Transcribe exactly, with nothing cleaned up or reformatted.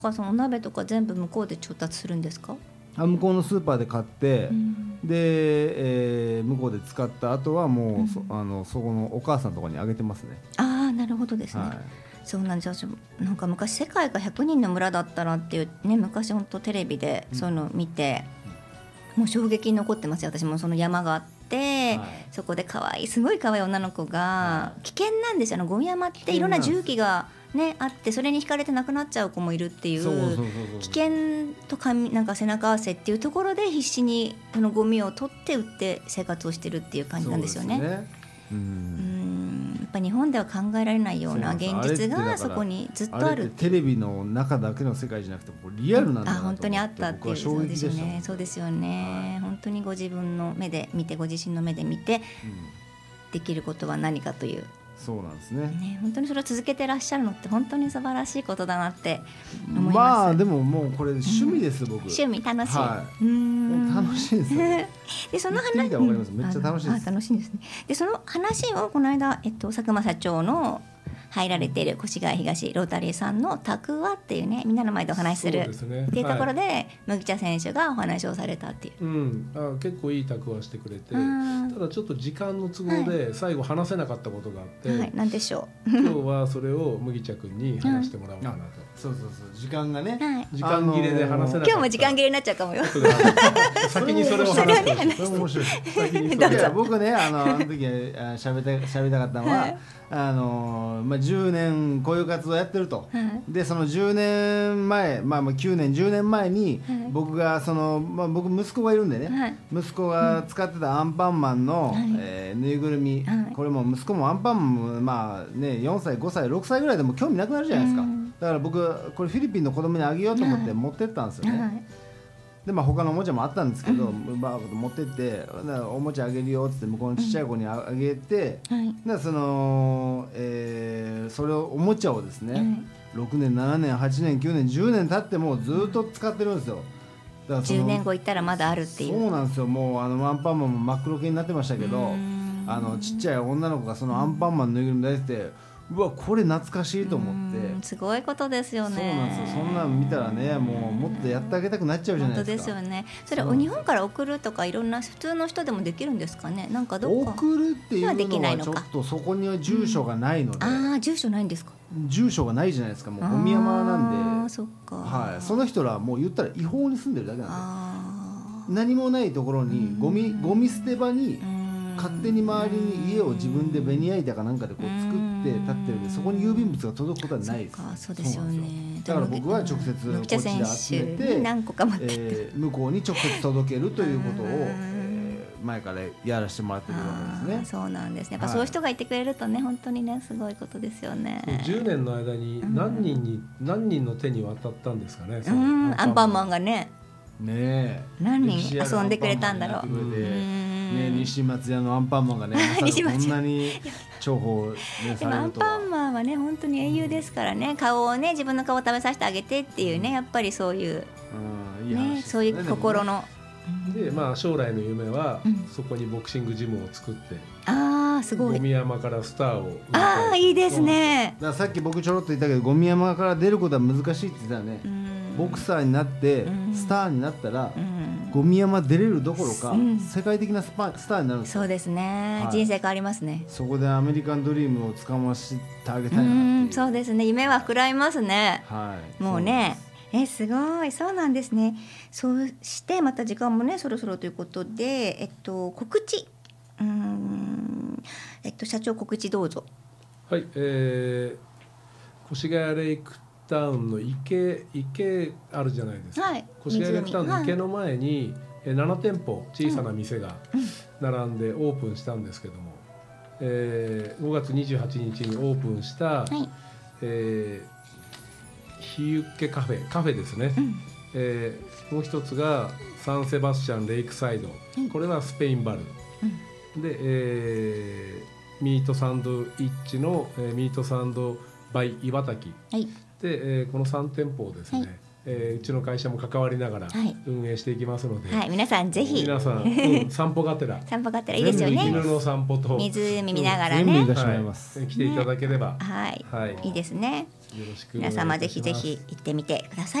そのお鍋とか全部向こうで調達するんですか？ あ向こうのスーパーで買って、うん、で、えー、向こうで使った後はもう、うん、そ, あのそこのお母さんのところにあげてますね。 ああなるほどですね、はい、そうなんですよ。なんか昔世界がひゃくにんの村だったらっていうね、昔本当テレビでそういうのを見て、うん、もう衝撃に残ってますよ。私もその山があって、はい、そこで可愛いすごい可愛い女の子が、はい、危険なんですよ。あのゴミ山っていろんな重機がね、あってそれに惹かれて亡くなっちゃう子もいるっていう危険とかなんか背中合わせっていうところで必死にそのゴミを取って売って生活をしてるっていう感じなんですよね。そうですね。うんうんやっぱ日本では考えられないような現実がそこにずっとある。あれってテレビの中だけの世界じゃなくてリアルなんだなと思って、 あ本当にあったっていう衝撃でしたね。そうですよね、はい、本当にご自分の目で見てご自身の目で見て、うん、できることは何かという。 そうなんですね。 ね、本当にそれを続けてらっしゃるのって本当に素晴らしいことだなって思います。 まあでももうこれ趣味です、うん、僕趣味楽しい、 はい、うーん楽しいですよねでその話聞いてわかります、めっちゃ楽しいです。 ああ楽しいですね。でその話をこの間、えっと、佐久間社長の入られている越谷東ロータリーさんのタクワっていうね、みんなの前でお話しするっていうところで、はい、麦茶選手がお話をされたっていう、 うん、あ結構いいタクワしてくれて、ただちょっと時間の都合で最後話せなかったことがあって、 はいはい、何でしょう今日はそれを麦茶くんに話してもらおうかなと、うん、 そうそうそう時間がね、 はい、 時間切れで話せなかった、 今日も時間切れになっちゃうかもよ先にそれを話すとそれも面白い先にそれいや僕ねあのあの時喋りた喋りたかったのは、はい、あのまあ、じゅうねんこういう活動をやってると、はい、でそのじゅうねんまえ、まあ、きゅうねんじゅうねんまえに僕がその、まあ、僕息子がいるんでね、はい、息子が使ってたアンパンマンの、はい、えー、ぬいぐるみ、はい、これも息子もアンパンマンも、まあね、よんさいごさいろくさいぐらいでも興味なくなるじゃないですか、うん、だから僕これフィリピンの子供にあげようと思って持ってったんですよね、はい、でまあ、他のおもちゃもあったんですけど、うん、バーッと持ってっておもちゃあげるよって向こうのちっちゃい子にあげて、うんはい、でその、えー、それをおもちゃをですね、うん、ろくねんななねんはちねんきゅうねんじゅうねん経ってもずっと使ってるんですよ。だからそのじゅうねんご行ったらまだあるっていう。 そうなんですよ。もうあのアンパンマンも真っ黒系になってましたけど、あのちっちゃい女の子がそのアンパンマンのぬいぐるみ出してて、うわこれ懐かしいと思ってすごいことですよね。 そうなんですよ。そんなん見たらねもうもっとやってあげたくなっちゃうじゃないですか。 本当ですよね。それを日本から送るとかいろんな普通の人でもできるんですかね。なんかどっか送るっていうのはちょっとそこには住所がないので、うん、 ああ住所ないんですか。 住所がないじゃないですか。もうゴミ山なんで、 あそっか、 はい、その人らはもう言ったら違法に住んでるだけなんで何もないところにゴミ、ゴミ捨て場に勝手に周りに家を自分でベニヤ板かなんかでこう作って建ってるんで、そこに郵便物が届くことはないです。 そうかそうですよね。 だから僕は直接こっちで集めて何個か持ってって、 えー、向こうに直接届けるということを、えー、前からやらせてもらってるわけですね。 そうなんですね。やっぱそういう人がいてくれるとね、はい、本当にねすごいことですよね。 じゅうねんの間に何人に、うん、何人の手に渡ったんですかね。 うんアンパンマンがねね何人遊んでくれたんだろう。 ね、西松屋のアンパンマンがねまさかこんなに重宝、ね、 でもアンパンマンはね本当に英雄ですからね、顔をね自分の顔を食べさせてあげてっていうね、やっぱりそういう、うんいいね、そういう心ので、まあ、将来の夢は、うん、そこにボクシングジムを作って、 あーすごいゴミ山からスターをあーいいですね。 だからさっき僕ちょろっと言ったけどゴミ山から出ることは難しいって言ってたね、うん、ボクサーになってスターになったら、うんゴミ山出れるどころか、うん、世界的なスパスターになるんですよ。 そうですね、はい、人生変わりますね。 そこでアメリカンドリームをつかませてあげたいなっていう。 うんそうですね、夢は膨らみますね、 はい、 もうねえすごいそうなんですね。そうしてまた時間もねそろそろということで、えっと、告知うーん、えっと、社長告知どうぞ。 はい、えー、越谷レイクタウンの池池あるじゃないですか、はい、越谷レイクタウンの池の前に、はい、ななてんぽ小さな店が並んでオープンしたんですけども、えー、ごがつにじゅうはちにちにオープンした、はいえー、日ユッケカフェカフェですね、うんえー、もう一つがサンセバスチャンレイクサイド、うん、これはスペインバル、うん、で、えー、ミートサンドイッチの、えー、ミートサンドバイ岩滝、はいで、えー、このさんてんぽをですね、はいえー、うちの会社も関わりながら運営していきますので、 はいはい、皆さんぜひ皆さん、うん、散歩がてら散歩がてらいいですよね。 犬の散歩と湖見ながらね、 全部行かしてもらいます、 はい、来ていただければ、 ね、はい、 はい、 いいですね。 よろしく皆様ぜひぜひ行ってみてください。